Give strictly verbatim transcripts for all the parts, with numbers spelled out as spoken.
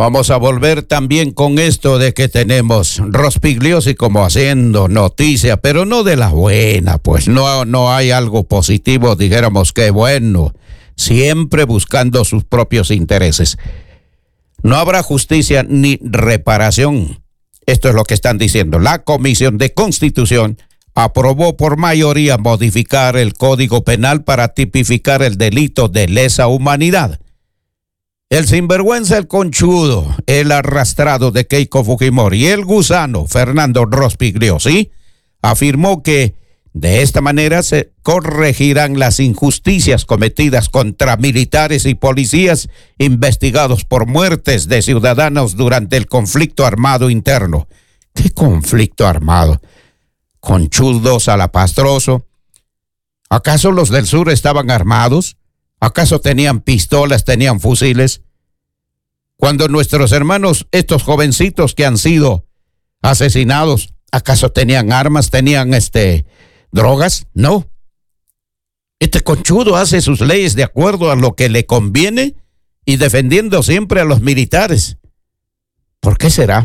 Vamos a volver también con esto de que tenemos Rospigliosi como haciendo noticia, pero no de la buena, pues no, no hay algo positivo, dijéramos que bueno, siempre buscando sus propios intereses. No habrá justicia ni reparación. Esto es lo que están diciendo. La Comisión de Constitución aprobó por mayoría modificar el Código Penal para tipificar el delito de lesa humanidad. El sinvergüenza, el conchudo, el arrastrado de Keiko Fujimori y el gusano Fernando Rospigliosi afirmó que de esta manera se corregirán las injusticias cometidas contra militares y policías investigados por muertes de ciudadanos durante el conflicto armado interno. ¿Qué conflicto armado? Conchudo, salapastroso. ¿Acaso los del sur estaban armados? ¿Acaso tenían pistolas, tenían fusiles? Cuando nuestros hermanos, estos jovencitos que han sido asesinados, ¿acaso tenían armas, tenían este drogas? No. Este conchudo hace sus leyes de acuerdo a lo que le conviene y defendiendo siempre a los militares. ¿Por qué será?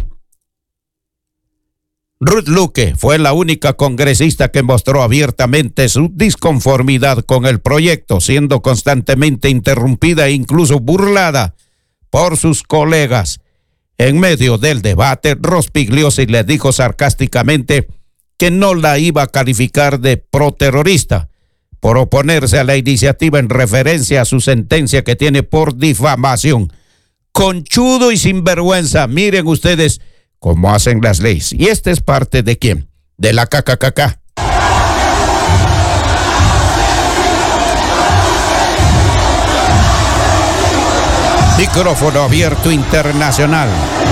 Ruth Luque fue la única congresista que mostró abiertamente su disconformidad con el proyecto, siendo constantemente interrumpida e incluso burlada por sus colegas. En medio del debate, Rospigliosi le dijo sarcásticamente que no la iba a calificar de proterrorista por oponerse a la iniciativa en referencia a su sentencia que tiene por difamación. Conchudo y sinvergüenza, miren ustedes cómo hacen las leyes. ¿Y esta es parte de quién? De la K K K K. Micrófono abierto internacional.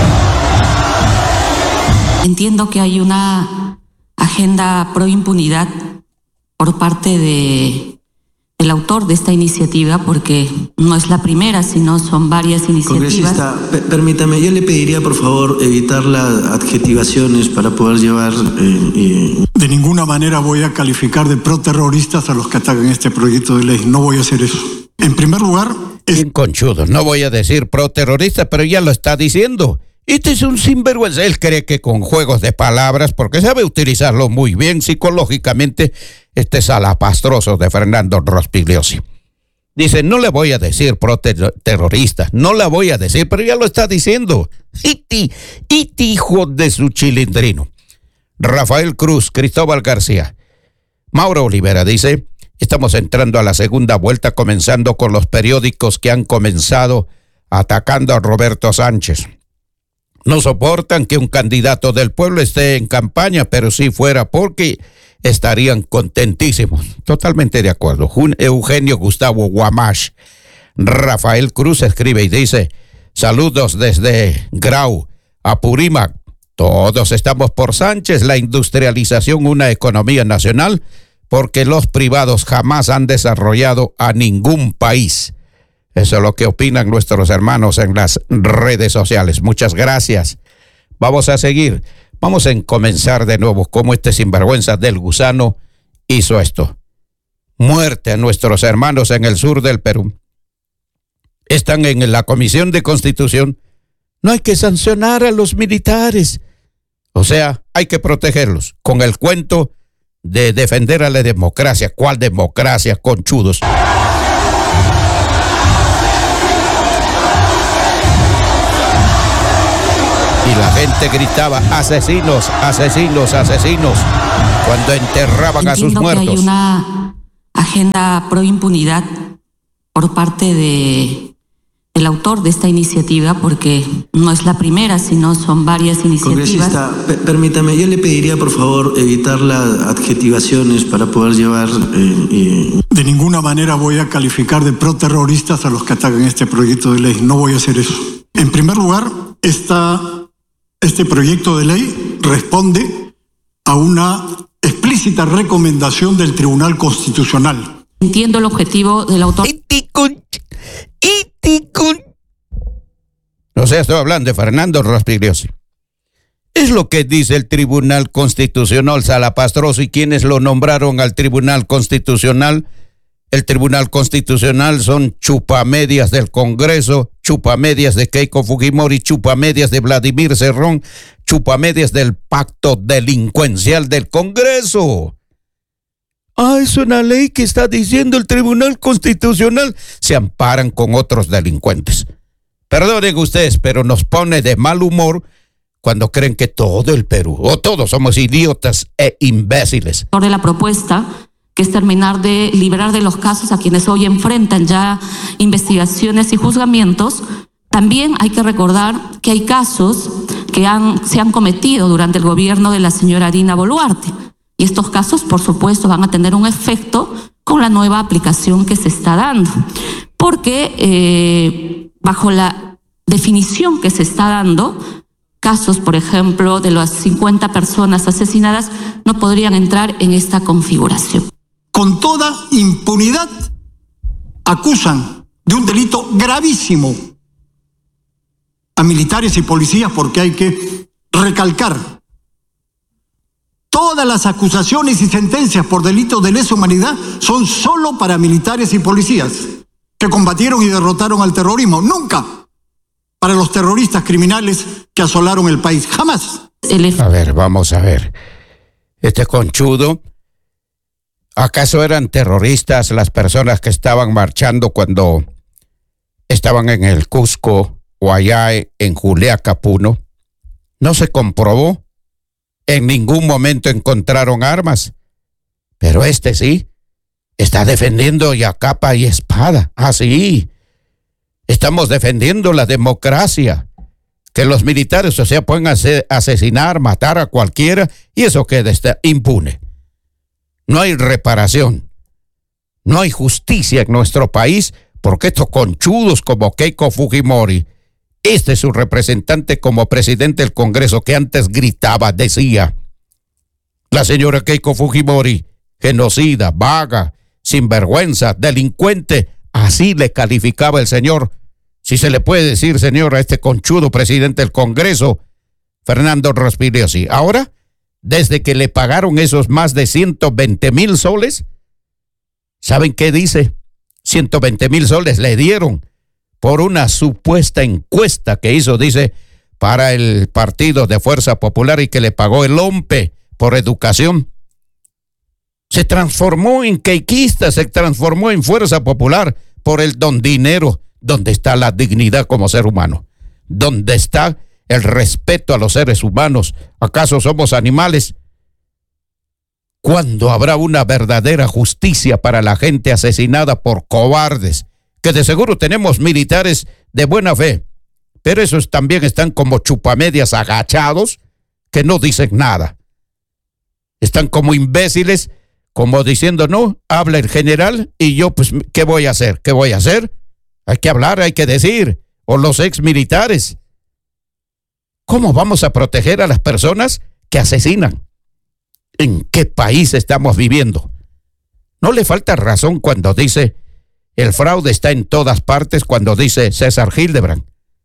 Entiendo que hay una agenda pro impunidad por parte de el autor de esta iniciativa, porque no es la primera, sino son varias iniciativas. Congresista, permítame, yo le pediría por favor evitar las adjetivaciones para poder llevar... Eh, eh. De ninguna manera voy a calificar de proterroristas a los que atacan este proyecto de ley. No voy a hacer eso. En primer lugar... Es... Bien conchudo, no voy a decir proterrorista, pero ya lo está diciendo. Este es un sinvergüenza. Él cree que con juegos de palabras, porque sabe utilizarlo muy bien psicológicamente, este salapastroso de Fernando Rospigliosi. Dice, no le voy a decir pro-terrorista, no la voy a decir, pero ya lo está diciendo. Iti, iti, hijo de su chilindrino. Rafael Cruz, Cristóbal García. Mauro Olivera dice, estamos entrando a la segunda vuelta, comenzando con los periódicos que han comenzado atacando a Roberto Sánchez. No soportan que un candidato del pueblo esté en campaña, pero si fuera porque estarían contentísimos. Totalmente de acuerdo. Eugenio Gustavo Guamash. Rafael Cruz escribe y dice, saludos desde Grau, Apurímac. Todos estamos por Sánchez, la industrialización, una economía nacional, porque los privados jamás han desarrollado a ningún país. Eso es lo que opinan nuestros hermanos en las redes sociales. Muchas gracias. Vamos a seguir. Vamos a comenzar de nuevo cómo este sinvergüenza del gusano hizo esto. Muerte a nuestros hermanos en el sur del Perú. Están en la Comisión de Constitución. No hay que sancionar a los militares. O sea, hay que protegerlos con el cuento de defender a la democracia. ¿Cuál democracia, conchudos? Y la gente gritaba, asesinos, asesinos, asesinos, cuando enterraban Entiendo a sus muertos. Que hay una agenda pro impunidad por parte de el autor de esta iniciativa, porque no es la primera, sino son varias iniciativas. Congresista, permítame, yo le pediría por favor evitar las adjetivaciones para poder llevar... Eh, eh. De ninguna manera voy a calificar de proterroristas a los que atacan este proyecto de ley. No voy a hacer eso. En primer lugar, esta... Este proyecto de ley responde a una explícita recomendación del Tribunal Constitucional. Entiendo el objetivo del autor. O sea, estoy hablando de Fernando Rospigliosi. Es lo que dice el Tribunal Constitucional, salapastroso, y quienes lo nombraron al Tribunal Constitucional. El Tribunal Constitucional son chupamedias del Congreso chupamedias de Keiko Fujimori, chupamedias de Vladimir Cerrón, chupamedias del pacto delincuencial del Congreso. Ah, es una ley que está diciendo el Tribunal Constitucional. Se amparan con otros delincuentes. Perdonen ustedes, pero nos pone de mal humor cuando creen que todo el Perú, o todos somos idiotas e imbéciles. De la propuesta, que es terminar de liberar de los casos a quienes hoy enfrentan ya investigaciones y juzgamientos, también hay que recordar que hay casos que han, se han cometido durante el gobierno de la señora Dina Boluarte. Y estos casos, por supuesto, van a tener un efecto con la nueva aplicación que se está dando. Porque eh, bajo la definición que se está dando, casos, por ejemplo, de las cincuenta personas asesinadas no podrían entrar en esta configuración. Con toda impunidad acusan de un delito gravísimo a militares y policías, porque hay que recalcar: todas las acusaciones y sentencias por delitos de lesa humanidad son solo para militares y policías que combatieron y derrotaron al terrorismo, nunca para los terroristas criminales que asolaron el país, jamás. A ver, vamos a ver. Este conchudo, ¿acaso eran terroristas las personas que estaban marchando cuando estaban en el Cusco o allá en Juliaca, Puno? No se comprobó. En ningún momento encontraron armas. Pero este sí, está defendiendo ya capa y espada. Así. Estamos defendiendo la democracia. Que los militares, o sea, pueden hacer, asesinar, matar a cualquiera y eso queda está impune. No hay reparación. No hay justicia en nuestro país porque estos conchudos como Keiko Fujimori, este es su representante como presidente del Congreso que antes gritaba, decía: la señora Keiko Fujimori, genocida, vaga, sinvergüenza, delincuente. Así le calificaba el señor, si se le puede decir señor a este conchudo presidente del Congreso, Fernando Rospigliosi. Ahora, desde que le pagaron esos más de ciento veinte mil soles, ¿saben qué dice? ciento veinte mil soles le dieron por una supuesta encuesta que hizo, dice, para el Partido de Fuerza Popular y que le pagó el O M P E por educación. Se transformó en queiquista, se transformó en Fuerza Popular por el don dinero. ¿Dónde está la dignidad como ser humano? ¿Dónde está el respeto a los seres humanos? ¿Acaso somos animales? ¿Cuándo habrá una verdadera justicia para la gente asesinada por cobardes? Que de seguro tenemos militares de buena fe, pero esos también están como chupamedias agachados que no dicen nada. Están como imbéciles, como diciendo, no, habla el general y yo, pues, ¿qué voy a hacer? ¿Qué voy a hacer? Hay que hablar, hay que decir. O los ex militares. ¿Cómo vamos a proteger a las personas que asesinan? ¿En qué país estamos viviendo? No le falta razón cuando dice el fraude está en todas partes, cuando dice César Hildebrand.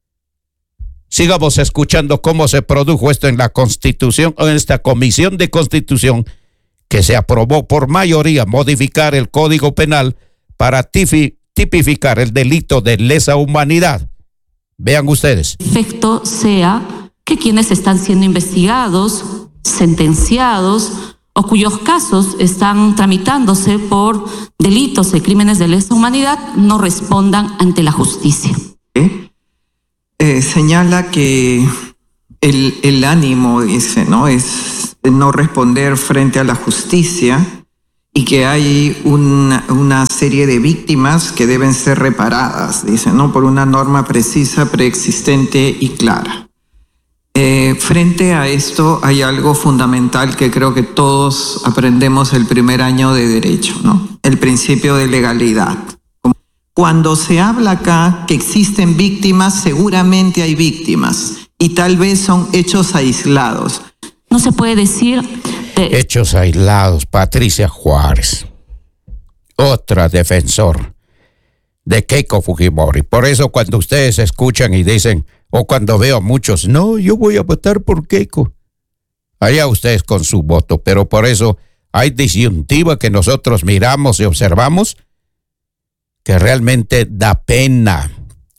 Sigamos escuchando cómo se produjo esto en la Constitución, en esta Comisión de Constitución, que se aprobó por mayoría modificar el Código Penal para tipificar el delito de lesa humanidad. Vean ustedes. El efecto sea que quienes están siendo investigados, sentenciados o cuyos casos están tramitándose por delitos de crímenes de lesa humanidad no respondan ante la justicia. ¿Eh? Eh, señala que el, el ánimo, dice, ¿no? Es no responder frente a la justicia y que hay una, una serie de víctimas que deben ser reparadas, dice, ¿no? Por una norma precisa, preexistente y clara. Eh, frente a esto hay algo fundamental que creo que todos aprendemos el primer año de Derecho, ¿no? El principio de legalidad. Cuando se habla acá que existen víctimas, seguramente hay víctimas y tal vez son hechos aislados. No se puede decir... De... Hechos aislados, Patricia Juárez, otra defensor de Keiko Fujimori. Por eso cuando ustedes escuchan y dicen, o cuando veo a muchos, no, yo voy a votar por Keiko. Allá ustedes con su voto, pero por eso hay disyuntiva que nosotros miramos y observamos que realmente da pena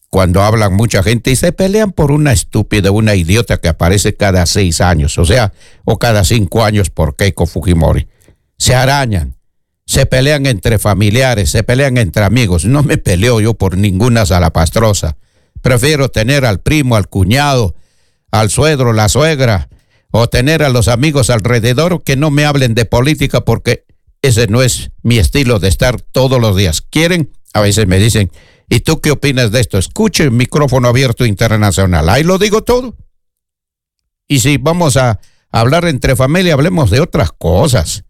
cuando hablan mucha gente y se pelean por una estúpida, una idiota que aparece cada seis años, o sea, o cada cinco años por Keiko Fujimori. Se arañan, se pelean entre familiares, se pelean entre amigos. No me peleo yo por ninguna salapastrosa. Prefiero tener al primo, al cuñado, al suegro, la suegra, o tener a los amigos alrededor que no me hablen de política, porque ese no es mi estilo de estar todos los días. ¿Quieren? A veces me dicen, ¿y tú qué opinas de esto? Escuche Micrófono Abierto Internacional. Ahí lo digo todo. Y si vamos a hablar entre familia, hablemos de otras cosas,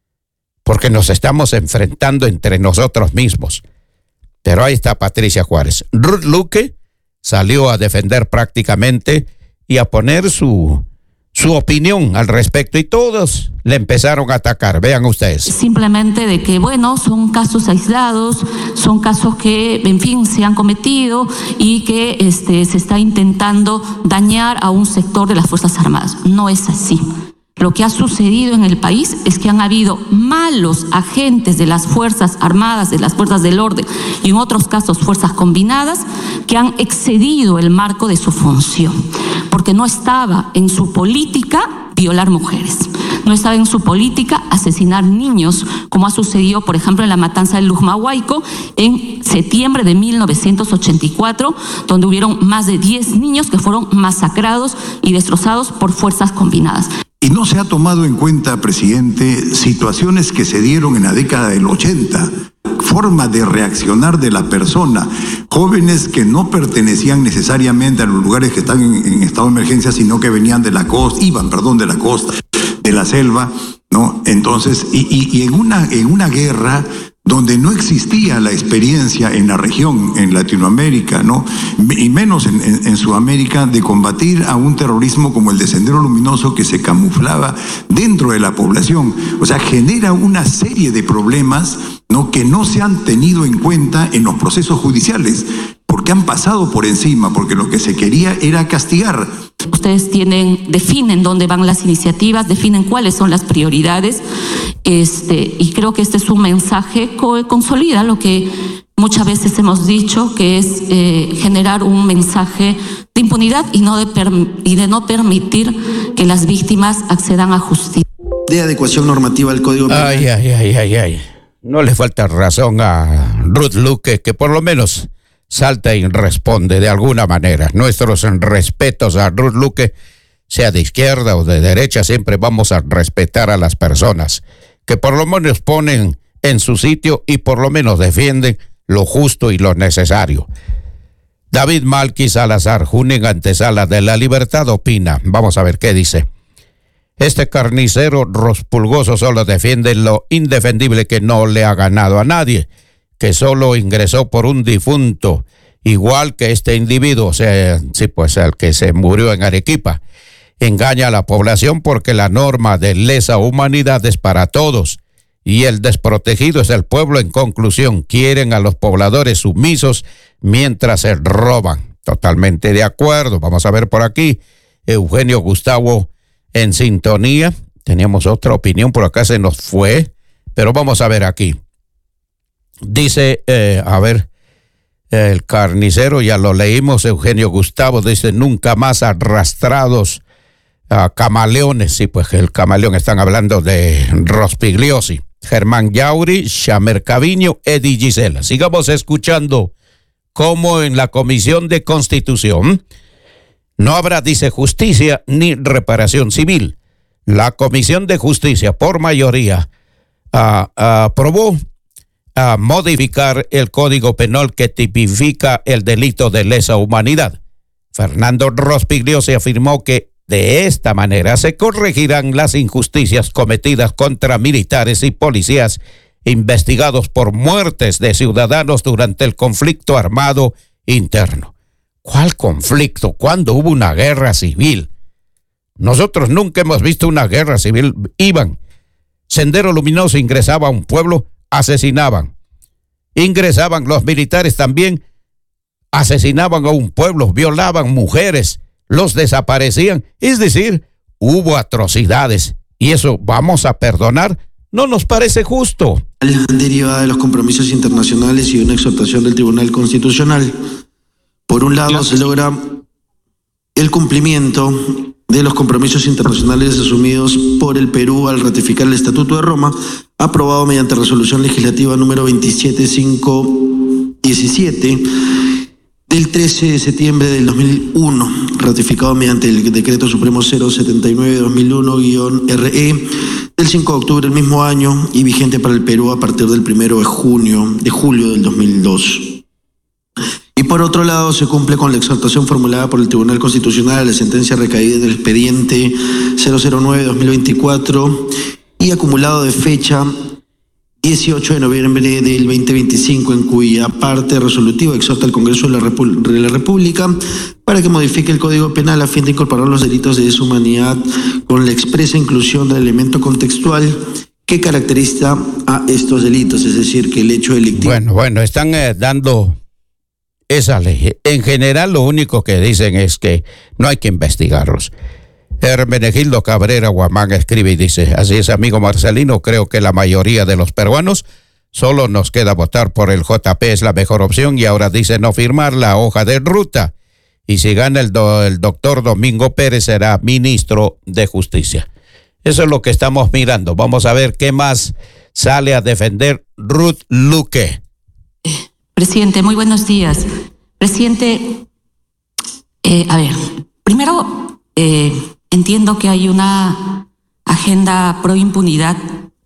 porque nos estamos enfrentando entre nosotros mismos. Pero ahí está Patricia Juárez. Ruth Luque salió a defender prácticamente y a poner su, su opinión al respecto, y todos le empezaron a atacar. Vean ustedes. Simplemente de que, bueno, son casos aislados, son casos que, en fin, se han cometido y que este, se está intentando dañar a un sector de las Fuerzas Armadas. No es así. Lo que ha sucedido en el país es que han habido malos agentes de las Fuerzas Armadas, de las Fuerzas del Orden y en otros casos fuerzas combinadas, que han excedido el marco de su función, porque no estaba en su política violar mujeres, no estaba en su política asesinar niños, como ha sucedido, por ejemplo, en la matanza de Lujmahuayco en septiembre de mil novecientos ochenta y cuatro, donde hubieron más de diez niños que fueron masacrados y destrozados por fuerzas combinadas. Y no se ha tomado en cuenta, presidente, situaciones que se dieron en la década del ochenta, forma de reaccionar de la persona, jóvenes que no pertenecían necesariamente a los lugares que están en, en estado de emergencia, sino que venían de la costa, iban, perdón, de la costa, de la selva, ¿no? Entonces, y, y, y en una, en una guerra donde no existía la experiencia en la región, en Latinoamérica, ¿no? Y menos en, en, en Sudamérica, de combatir a un terrorismo como el de Sendero Luminoso, que se camuflaba dentro de la población. O sea, genera una serie de problemas, ¿no?, que no se han tenido en cuenta en los procesos judiciales, porque han pasado por encima, porque lo que se quería era castigar. Ustedes tienen, definen dónde van las iniciativas, definen cuáles son las prioridades, este, y creo que este es un mensaje que consolida lo que muchas veces hemos dicho, que es eh, generar un mensaje de impunidad y, no de y de no permitir que las víctimas accedan a justicia. De adecuación normativa al Código Penal. Ay, ay, ay, ay, ay. No le falta razón a Ruth Luque, que por lo menos salta y responde de alguna manera. Nuestros respetos a Ruth Luque, sea de izquierda o de derecha, siempre vamos a respetar a las personas que por lo menos ponen en su sitio y por lo menos defienden lo justo y lo necesario. David Malqui Salazar, Junín Antesala de La Libertad, opina. Vamos a ver qué dice. Este carnicero rospulgoso solo defiende lo indefendible, que no le ha ganado a nadie, que solo ingresó por un difunto, igual que este individuo, o sea, sí, pues el que se murió en Arequipa. Engaña a la población porque la norma de lesa humanidad es para todos y el desprotegido es el pueblo. En conclusión, quieren a los pobladores sumisos mientras se roban. Totalmente de acuerdo. Vamos a ver por aquí. Eugenio Gustavo en sintonía. Teníamos otra opinión, por acá se nos fue, pero vamos a ver aquí. Dice, eh, a ver, el carnicero, ya lo leímos, Eugenio Gustavo, dice, nunca más arrastrados a camaleones. Sí, pues el camaleón, están hablando de Rospigliosi. Germán Yauri, Chamer Caviño, Eddie Gisela. Sigamos escuchando cómo en la Comisión de Constitución no habrá, dice, justicia ni reparación civil. La Comisión de Justicia, por mayoría, uh, uh, aprobó a modificar el Código Penal que tipifica el delito de lesa humanidad. Fernando Rospigliosi afirmó que de esta manera se corregirán las injusticias cometidas contra militares y policías investigados por muertes de ciudadanos durante el conflicto armado interno. ¿Cuál conflicto? ¿Cuándo hubo una guerra civil? Nosotros nunca hemos visto una guerra civil. Iban, Sendero Luminoso ingresaba a un pueblo, asesinaban. Ingresaban los militares también, asesinaban a un pueblo, violaban mujeres, los desaparecían. Es decir, hubo atrocidades y eso vamos a perdonar. No nos parece justo. Derivada de los compromisos internacionales y una exhortación del Tribunal Constitucional. Por un lado, se logra el cumplimiento de los compromisos internacionales asumidos por el Perú al ratificar el Estatuto de Roma, aprobado mediante resolución legislativa número veintisiete mil quinientos diecisiete del trece de septiembre del dos mil uno, ratificado mediante el Decreto Supremo cero setenta y nueve guión dos mil uno guión R E del cinco de octubre del mismo año y vigente para el Perú a partir del primero de junio de julio del dos mil dos. Y por otro lado, se cumple con la exhortación formulada por el Tribunal Constitucional a la sentencia recaída del expediente cero cero nueve guión dos mil veinticuatro y acumulado de fecha dieciocho de noviembre del veinte veinticinco, en cuya parte resolutiva exhorta al Congreso de la, Repu- de la República para que modifique el Código Penal a fin de incorporar los delitos de deshumanidad con la expresa inclusión del elemento contextual que caracteriza a estos delitos, es decir, que el hecho delictivo... Bueno, bueno, están eh, dando esa ley. En general, lo único que dicen es que no hay que investigarlos. Hermenegildo Cabrera Guamán escribe y dice: así es, amigo Marcelino, creo que la mayoría de los peruanos solo nos queda votar por el J P, es la mejor opción, y ahora dice no firmar la hoja de ruta. Y si gana el, do, el doctor Domingo Pérez, será ministro de Justicia. Eso es lo que estamos mirando. Vamos a ver qué más sale a defender Ruth Luque. Presidente, muy buenos días. Presidente, eh, a ver, primero... Eh, Entiendo que hay una agenda pro impunidad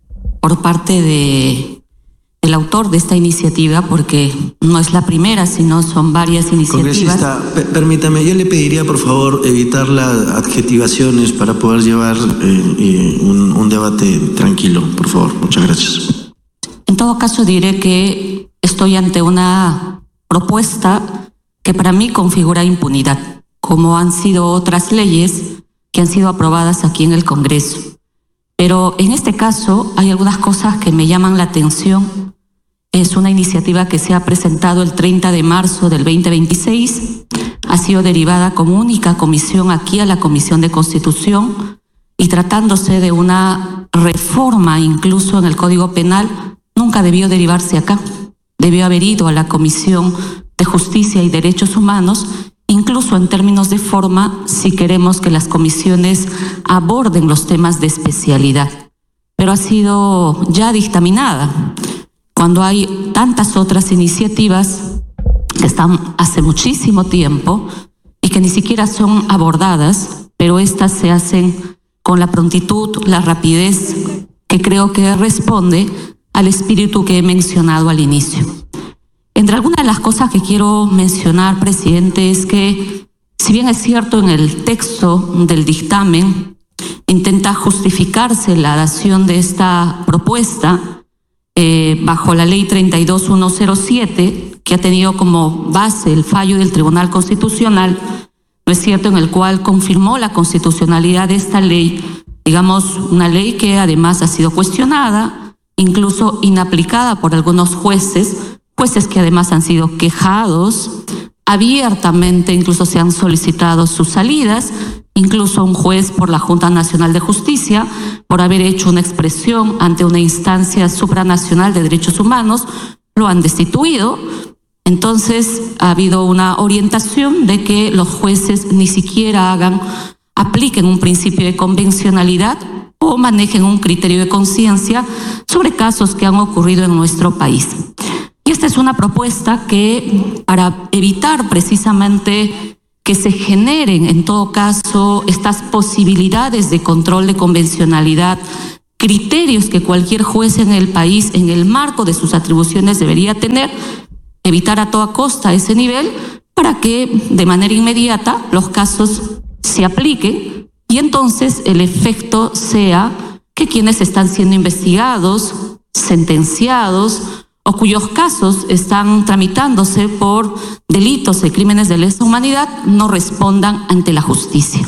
por parte de, del autor de esta iniciativa, porque no es la primera, sino son varias iniciativas. Congresista, permítame, yo le pediría por favor evitar las adjetivaciones para poder llevar eh, eh, un, un debate tranquilo, por favor. Muchas gracias. En todo caso, diré que estoy ante una propuesta que para mí configura impunidad, como han sido otras leyes que han sido aprobadas aquí en el Congreso. Pero en este caso hay algunas cosas que me llaman la atención. Es una iniciativa que se ha presentado el treinta de marzo del veinte veintiséis, ha sido derivada como única comisión aquí a la Comisión de Constitución, y tratándose de una reforma incluso en el Código Penal, nunca debió derivarse acá. Debió haber ido a la Comisión de Justicia y Derechos Humanos, incluso en términos de forma, si queremos que las comisiones aborden los temas de especialidad. Pero ha sido ya dictaminada, cuando hay tantas otras iniciativas que están hace muchísimo tiempo y que ni siquiera son abordadas, pero estas se hacen con la prontitud, la rapidez que creo que responde al espíritu que he mencionado al inicio. Entre algunas de las cosas que quiero mencionar, presidente, es que, si bien es cierto en el texto del dictamen, intenta justificarse la dación de esta propuesta eh, bajo la ley treinta y dos mil ciento siete, que ha tenido como base el fallo del Tribunal Constitucional, no es cierto, en el cual confirmó la constitucionalidad de esta ley, digamos, una ley que además ha sido cuestionada, incluso inaplicada por algunos jueces, jueces que además han sido quejados abiertamente, incluso se han solicitado sus salidas, incluso un juez por la Junta Nacional de Justicia, por haber hecho una expresión ante una instancia supranacional de derechos humanos, lo han destituido. Entonces ha habido una orientación de que los jueces ni siquiera hagan, apliquen un principio de convencionalidad o manejen un criterio de conciencia sobre casos que han ocurrido en nuestro país. Y esta es una propuesta que, para evitar precisamente que se generen, en todo caso, estas posibilidades de control de convencionalidad, criterios que cualquier juez en el país, en el marco de sus atribuciones, debería tener, evitar a toda costa ese nivel, para que de manera inmediata los casos se apliquen y entonces el efecto sea que quienes están siendo investigados, sentenciados, o cuyos casos están tramitándose por delitos de crímenes de lesa humanidad, no respondan ante la justicia.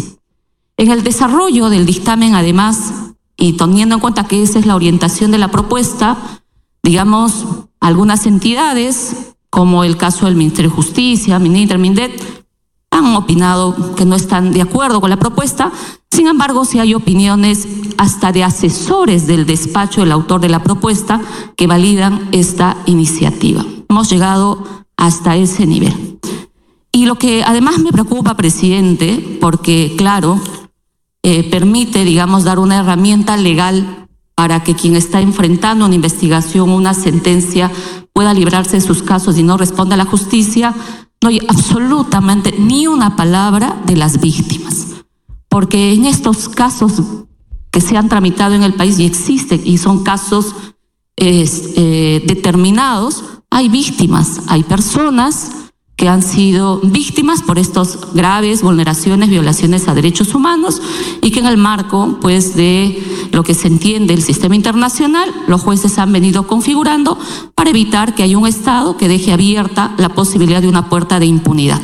En el desarrollo del dictamen, además, y teniendo en cuenta que esa es la orientación de la propuesta, digamos, algunas entidades, como el caso del Ministerio de Justicia, MINITER, MINDET, han opinado que no están de acuerdo con la propuesta. Sin embargo, sí hay opiniones hasta de asesores del despacho del autor de la propuesta que validan esta iniciativa. Hemos llegado hasta ese nivel. Y lo que además me preocupa, presidente, porque claro, eh, permite, digamos, dar una herramienta legal para que quien está enfrentando una investigación, una sentencia, pueda librarse de sus casos y no responda a la justicia, no hay absolutamente ni una palabra de las víctimas. Porque en estos casos que se han tramitado en el país y existen, y son casos eh, eh, determinados, hay víctimas, hay personas que han sido víctimas por estas graves vulneraciones, violaciones a derechos humanos, y que en el marco, pues, de lo que se entiende el sistema internacional, los jueces han venido configurando para evitar que haya un Estado que deje abierta la posibilidad de una puerta de impunidad.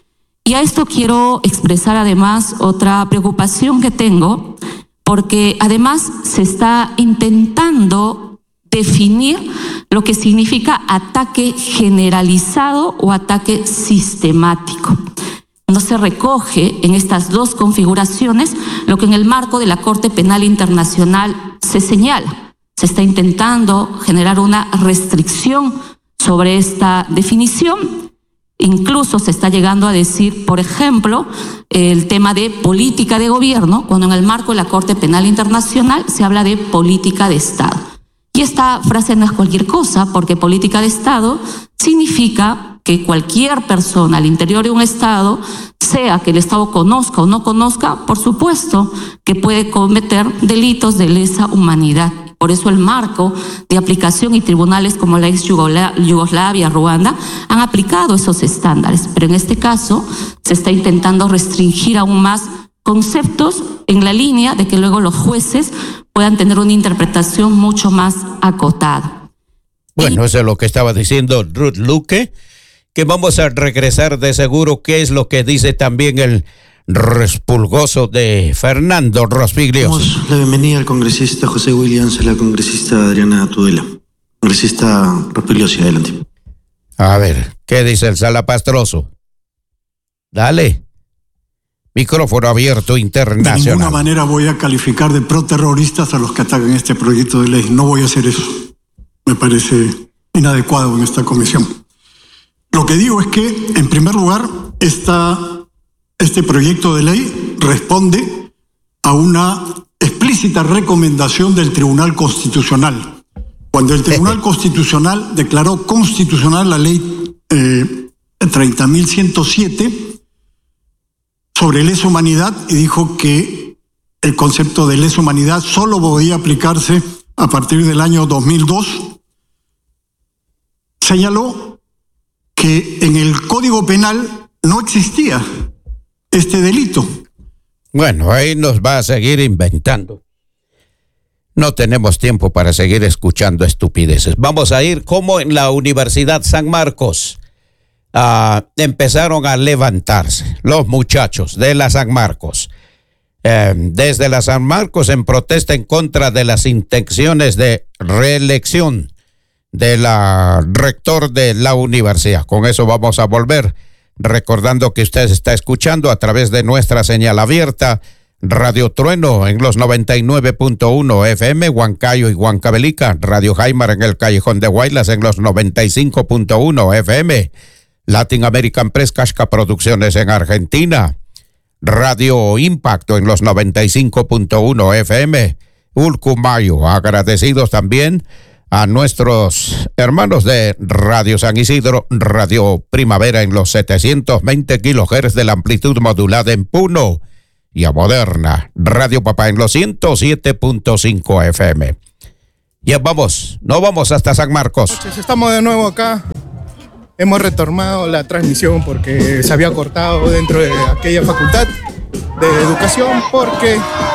Y a esto quiero expresar además otra preocupación que tengo, porque además se está intentando definir lo que significa ataque generalizado o ataque sistemático. No se recoge en estas dos configuraciones lo que en el marco de la Corte Penal Internacional se señala. Se está intentando generar una restricción sobre esta definición. Incluso se está llegando a decir, por ejemplo, el tema de política de gobierno, cuando en el marco de la Corte Penal Internacional se habla de política de Estado. Y esta frase no es cualquier cosa, porque política de Estado significa que cualquier persona al interior de un Estado, sea que el Estado conozca o no conozca, por supuesto que puede cometer delitos de lesa humanidad. Por eso el marco de aplicación y tribunales como la ex Yugoslavia, Ruanda, han aplicado esos estándares. Pero en este caso se está intentando restringir aún más conceptos en la línea de que luego los jueces puedan tener una interpretación mucho más acotada. Bueno, eso es lo que estaba diciendo Ruth Luque, que vamos a regresar de seguro qué es lo que dice también el respulgoso de Fernando Rospigliosi. Damos la bienvenida al congresista José Williams, a la congresista Adriana Tudela. Congresista Rospigliosi, adelante. A ver, ¿qué dice el Salapastroso? Dale. Micrófono abierto internacional. De ninguna manera voy a calificar de proterroristas a los que atacan este proyecto de ley. No voy a hacer eso. Me parece inadecuado en esta comisión. Lo que digo es que, en primer lugar, esta, este proyecto de ley responde a una explícita recomendación del Tribunal Constitucional. Cuando el Tribunal Constitucional declaró constitucional la ley eh, treinta mil ciento siete sobre lesa humanidad y dijo que el concepto de lesa humanidad solo podía aplicarse a partir del año dos mil dos, señaló que en el Código Penal no existía este delito. Bueno, ahí nos va a seguir inventando. No tenemos tiempo para seguir escuchando estupideces. Vamos a ir como en la Universidad San Marcos. Uh, empezaron a levantarse los muchachos de la San Marcos. Eh, desde la San Marcos en protesta en contra de las intenciones de reelección de la rector de la universidad. Con eso vamos a volver, recordando que usted está escuchando a través de nuestra señal abierta Radio Trueno en los noventa y nueve punto uno F M, Huancayo y Huancavelica, Radio Jaimar en el Callejón de Guaylas en los noventa y cinco punto uno F M, Latin American Press Casca Producciones en Argentina, Radio Impacto en los noventa y cinco punto uno F M, Ulcumayo. Agradecidos también a nuestros hermanos de Radio San Isidro, Radio Primavera en los setecientos veinte kilohertz de la amplitud modulada en Puno, y a Moderna, Radio Papá en los ciento siete punto cinco F M. Ya vamos, no vamos hasta San Marcos. Estamos de nuevo acá. Hemos retomado la transmisión porque se había cortado dentro de aquella facultad de educación porque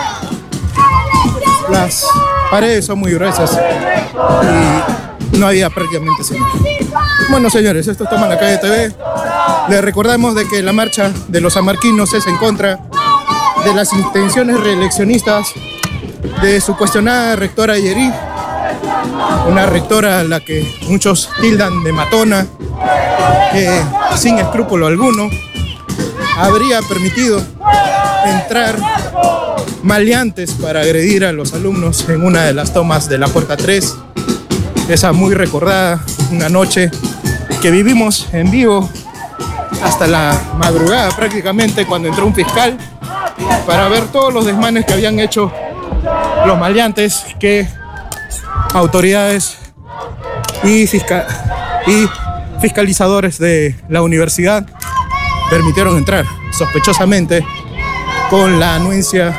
las paredes son muy gruesas y no había prácticamente señal. Bueno, señores, esto es Toma la Calle T V. Les recordamos de que la marcha de los sanmarquinos es en contra de las intenciones reeleccionistas de su cuestionada rectora Yeri, una rectora a la que muchos tildan de matona, que sin escrúpulo alguno habría permitido entrar maleantes para agredir a los alumnos en una de las tomas de la puerta tres, esa muy recordada, una noche que vivimos en vivo hasta la madrugada prácticamente, cuando entró un fiscal para ver todos los desmanes que habían hecho los maleantes que autoridades y, fiscal, y fiscalizadores de la universidad permitieron entrar sospechosamente con la anuencia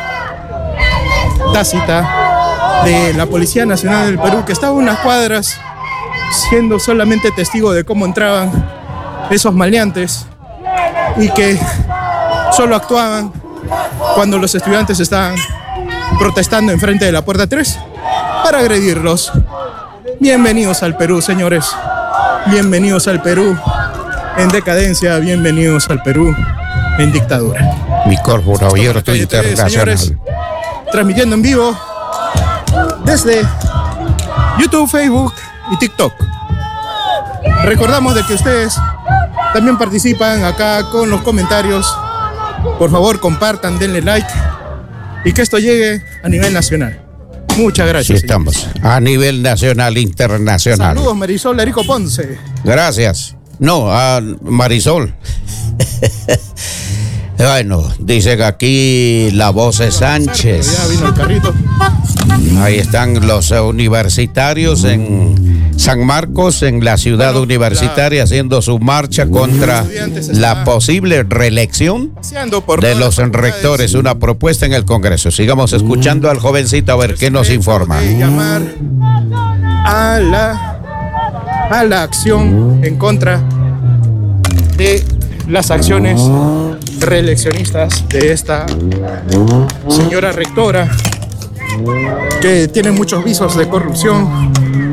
tácita de la Policía Nacional del Perú, que estaba a unas cuadras siendo solamente testigo de cómo entraban esos maleantes y que solo actuaban cuando los estudiantes estaban protestando enfrente de la puerta tres para agredirlos. Bienvenidos al Perú, señores. Bienvenidos al Perú en decadencia. Bienvenidos al Perú en dictadura. Micrófono abierto internacional. Señores, transmitiendo en vivo desde YouTube, Facebook y TikTok. Recordamos de que ustedes también participan acá con los comentarios. Por favor, compartan, denle like y que esto llegue a nivel nacional. Muchas gracias. Sí, estamos señores. A nivel nacional, internacional. Saludos, Marisol Erico Ponce. Gracias. No, a Marisol. Bueno, dicen aquí la voz de Sánchez. Ya vino el carrito. Ahí están los universitarios en San Marcos, en la ciudad bueno, universitaria, la, haciendo su marcha contra la posible reelección de los rectores. Una propuesta en el Congreso. Sigamos escuchando al jovencito a ver qué nos informa. Llamar a la, a la acción en contra de las acciones reeleccionistas de esta señora rectora, que tiene muchos visos de corrupción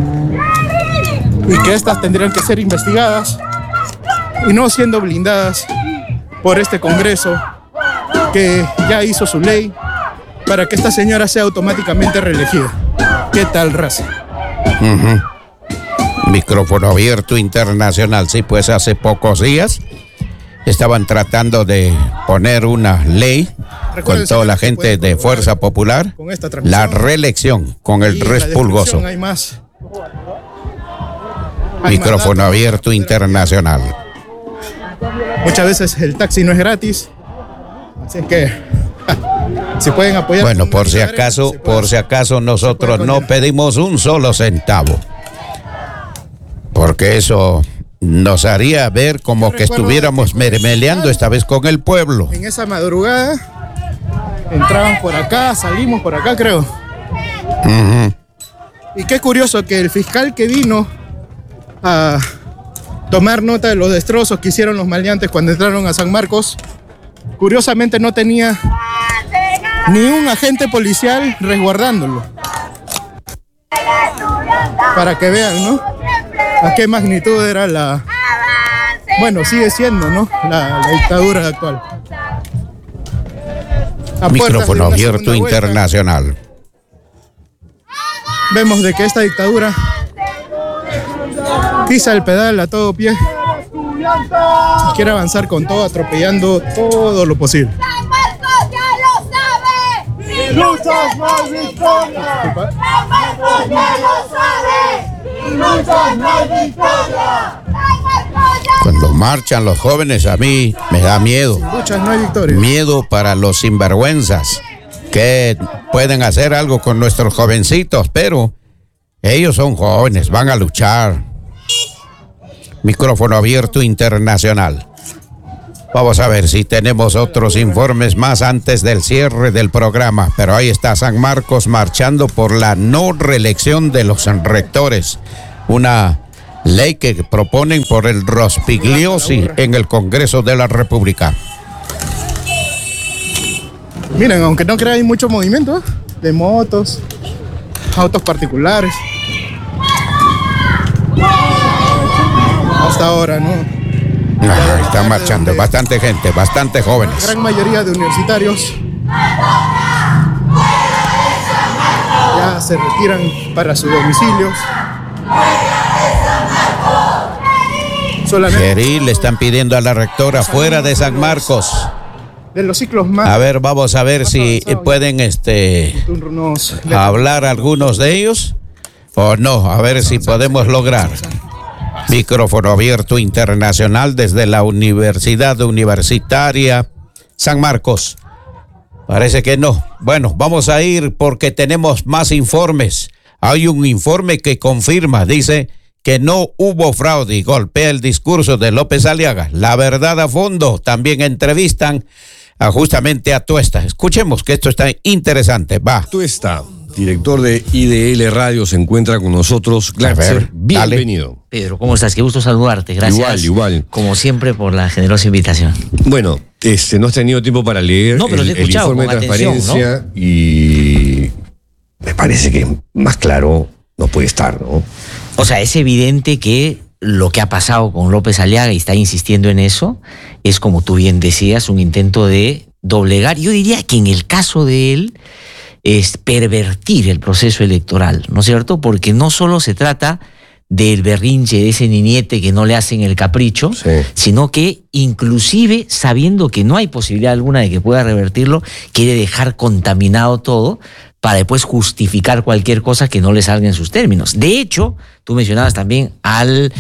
y que estas tendrían que ser investigadas y no siendo blindadas por este Congreso que ya hizo su ley para que esta señora sea automáticamente reelegida. ¿Qué tal, raza? Uh-huh. Micrófono abierto internacional. Sí, pues hace pocos días estaban tratando de poner una ley con toda la gente de Fuerza Popular, la reelección con el respulgoso. Hay más. Micrófono abierto internacional. Muchas veces el taxi no es gratis, así que si pueden apoyar. Bueno, por si acaso, por si acaso nosotros no pedimos un solo centavo, porque eso nos haría ver como que estuviéramos mermeleando esta vez con el pueblo. En esa madrugada entraban por acá, salimos por acá, creo. Uh-huh. Y qué curioso que el fiscal que vino a tomar nota de los destrozos que hicieron los maleantes cuando entraron a San Marcos, curiosamente no tenía ni un agente policial resguardándolo. Para que vean, ¿no? A qué magnitud era la... Bueno, sigue siendo, ¿no? La, la dictadura actual. A Micrófono abierto internacional. Vemos de que esta dictadura pisa el pedal a todo pie y quiere avanzar con todo, atropellando todo lo posible. ¡San Marcos ya lo sabe! ¡Y luchas no hay victoria! ¡San Marcos ya lo sabe! ¡Y luchas no hay victoria! Cuando marchan los jóvenes a mí me da miedo. Sin luchas no hay victoria. Miedo para los sinvergüenzas que pueden hacer algo con nuestros jovencitos, pero ellos son jóvenes, van a luchar. Micrófono abierto internacional. Vamos a ver si tenemos otros informes más antes del cierre del programa, pero ahí está San Marcos marchando por la no reelección de los rectores, una ley que proponen por el Rospigliosi en el Congreso de la República. Miren, aunque no crean, hay mucho movimiento, ¿eh? De motos, autos particulares. Hasta ahora, ¿no? Ah, están marchando, bastante gente, bastante jóvenes. La gran mayoría de universitarios ya se retiran para sus domicilios. Solamente le están pidiendo a la rectora fuera de San Marcos. De los ciclos más. A ver, vamos a ver si pueden este hablar algunos de ellos o no, a ver si podemos lograr. Micrófono abierto internacional desde la Universidad Universitaria San Marcos. Parece que no. Bueno, vamos a ir porque tenemos más informes. Hay un informe que confirma, dice que no hubo fraude y golpea el discurso de López Aliaga. La verdad a fondo. También entrevistan a justamente a Tuesta. Escuchemos que esto está interesante. Va. Tuesta, director de I D L Radio, se encuentra con nosotros. Glatzer, bienvenido. Dale. Pedro, ¿cómo estás? Qué gusto saludarte. Gracias. Igual, igual. Como siempre, por la generosa invitación. Bueno, este, no has tenido tiempo para leer no, pero el, el informe de transparencia, ¿no? Y me parece que más claro no puede estar, ¿no? O sea, es evidente que lo que ha pasado con López Aliaga, y está insistiendo en eso, es, como tú bien decías, un intento de doblegar. Yo diría que en el caso de él es pervertir el proceso electoral, ¿no es cierto? Porque no solo se trata del berrinche de ese niñete que no le hacen el capricho, sí, sino que inclusive sabiendo que no hay posibilidad alguna de que pueda revertirlo, quiere dejar contaminado todo para después justificar cualquier cosa que no le salga en sus términos. De hecho, tú mencionabas también al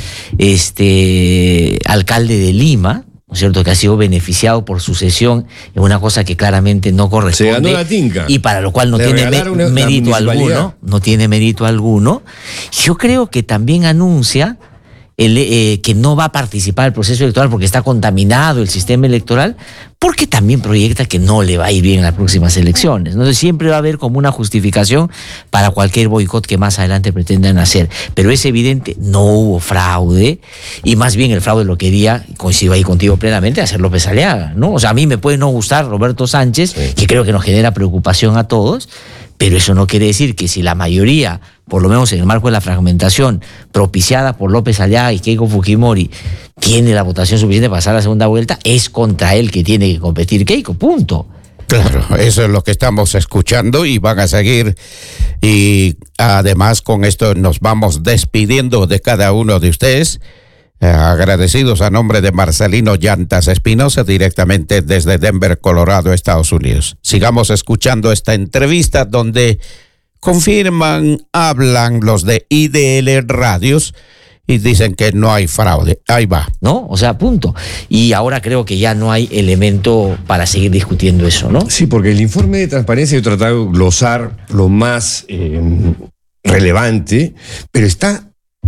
este, alcalde de Lima, ¿no es cierto?, que ha sido beneficiado por sucesión en una cosa que claramente no corresponde. Se ganó la tinca. Y para lo cual no Le tiene me, una, mérito alguno. No tiene mérito alguno. Yo creo que también anuncia el, eh, que no va a participar del proceso electoral porque está contaminado el sistema electoral, porque también proyecta que no le va a ir bien en las próximas elecciones. Entonces siempre va a haber como una justificación para cualquier boicot que más adelante pretendan hacer. Pero es evidente, no hubo fraude, y más bien el fraude lo quería, coincido ahí contigo plenamente, hacer López Aliaga, ¿no? O sea, a mí me puede no gustar Roberto Sánchez, sí, que creo que nos genera preocupación a todos, pero eso no quiere decir que si la mayoría, por lo menos en el marco de la fragmentación propiciada por López Aliaga y Keiko Fujimori, tiene la votación suficiente para pasar a la segunda vuelta, es contra él que tiene que competir Keiko, punto. Claro, eso es lo que estamos escuchando y van a seguir. Y además con esto nos vamos despidiendo de cada uno de ustedes. Eh, agradecidos a nombre de Marcelino Llantas Espinosa, directamente desde Denver, Colorado, Estados Unidos. Sigamos escuchando esta entrevista donde confirman, hablan los de I D L Radios y dicen que no hay fraude. Ahí va. ¿No? O sea, punto. Y ahora creo que ya no hay elemento para seguir discutiendo eso, ¿no? Sí, porque el informe de transparencia yo he tratado de glosar lo más eh, relevante, pero está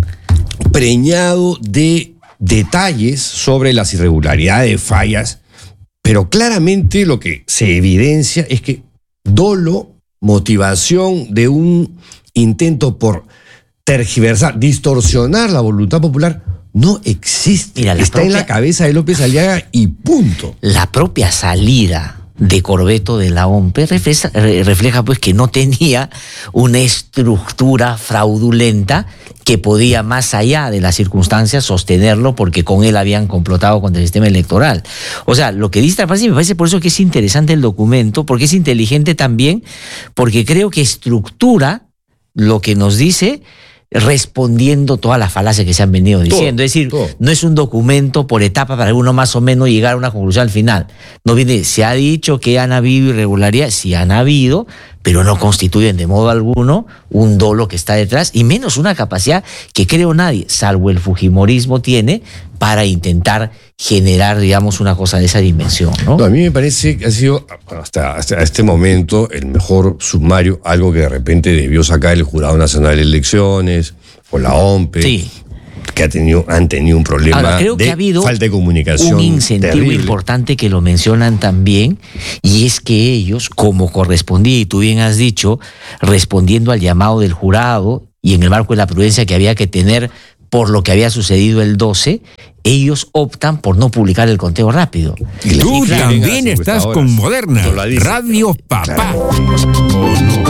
preñado de detalles sobre las irregularidades, fallas, pero claramente lo que se evidencia es que dolo, motivación de un intento por tergiversar, distorsionar la voluntad popular, no existe. Mira, está propia, en la cabeza de López Aliaga y punto. La propia salida de Corbeto de la O M P refleja, refleja pues que no tenía una estructura fraudulenta que podía, más allá de las circunstancias, sostenerlo, porque con él habían complotado contra el sistema electoral. O sea, lo que dice Transparencia me parece por eso que es interesante el documento, porque es inteligente también, porque creo que estructura lo que nos dice, respondiendo todas las falacias que se han venido diciendo. Todo, es decir, todo. No es un documento por etapa para uno más o menos llegar a una conclusión al final. No viene, se ha dicho que han habido irregularidades, sí han habido, pero no constituyen de modo alguno un dolo que está detrás, y menos una capacidad que creo nadie, salvo el fujimorismo, tiene para intentar generar, digamos, una cosa de esa dimensión, ¿no? No, a mí me parece que ha sido hasta, hasta este momento el mejor sumario, algo que de repente debió sacar el Jurado Nacional de Elecciones o la O M P. Sí. Que ha tenido, han tenido un problema Ahora, creo de que ha habido falta de comunicación. Un incentivo terrible. Importante que lo mencionan también, y es que ellos, como correspondía, y tú bien has dicho, respondiendo al llamado del jurado y en el marco de la prudencia que había que tener por lo que había sucedido el doce, ellos optan por no publicar el conteo rápido. Tú también estás con Moderna, Radio Papá. Oh, no.